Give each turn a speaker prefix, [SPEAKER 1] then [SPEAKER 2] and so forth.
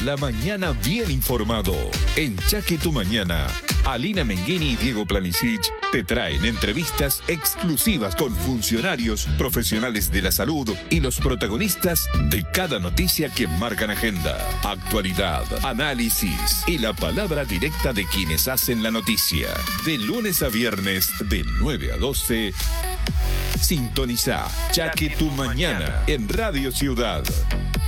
[SPEAKER 1] la mañana bien informado. En Chaque Tu Mañana, Alina Menghini y Diego Planisic te traen entrevistas exclusivas con funcionarios, profesionales de la salud y los protagonistas de cada noticia que marcan agenda, actualidad, análisis y la palabra directa de quienes hacen la noticia. De lunes a viernes, de 9 a 12, sintoniza Chaque Tu Mañana en Radio Ciudad.